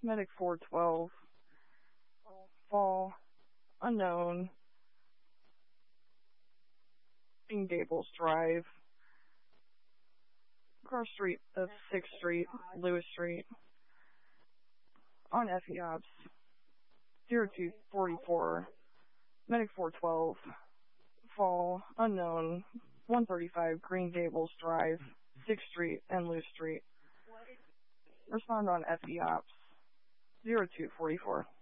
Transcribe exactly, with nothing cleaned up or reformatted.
Medic four twelve, fall, unknown, Green Gables Drive, cross street of sixth Street, Lewis Street, on F E Ops, zero two forty-four, Medic four twelve, fall, unknown, one thirty-five Green Gables Drive, sixth Street and Lewis Street. Respond on F E Ops, zero two forty-four.